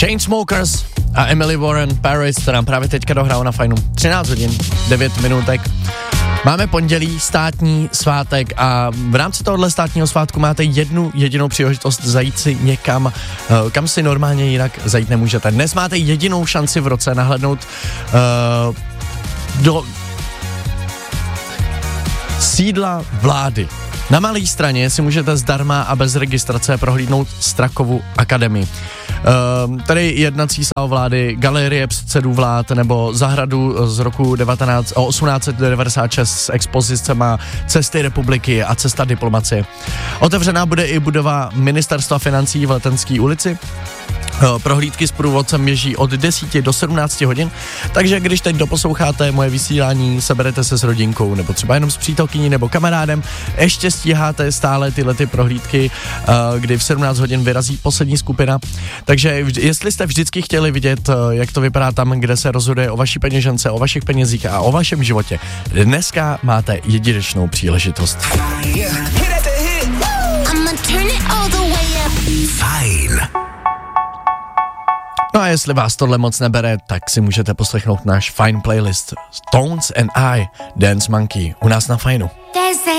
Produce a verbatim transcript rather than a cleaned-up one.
Chainsmokers a Emily Warren Paris, to nám právě teďka dohrálo na fajnu. třináct hodin, devět minutek. Máme pondělí, státní svátek a v rámci tohohle státního svátku máte jednu jedinou příležitost zajít si někam, kam si normálně jinak zajít nemůžete. Dnes máte jedinou šanci v roce nahlédnout uh, do sídla vlády. Na Malé Straně si můžete zdarma a bez registrace prohlídnout Strakovu akademii. Uh, tady jednací sál vlády, galerie předsedů vlád nebo zahradu z roku osmnáct set devadesát šest s expozicema Cesty republiky a Cesta diplomacie. Otevřená bude i budova Ministerstva financí v Letenské ulici. Prohlídky s průvodcem běží od deseti do sedmnácti hodin, takže když teď doposloucháte moje vysílání, seberete se s rodinkou nebo třeba jenom s přítelkyní nebo kamarádem, ještě stíháte stále tyhle ty prohlídky, kdy v sedmnáct hodin vyrazí poslední skupina. Takže jestli jste vždycky chtěli vidět, jak to vypadá tam, kde se rozhoduje o vaší peněžence, o vašich penězích a o vašem životě, dneska máte jedinečnou příležitost. Fajn. No a jestli vás tohle moc nebere, tak si můžete poslechnout náš Fine playlist Stones and I, Dance Monkey, u nás na Fajnu.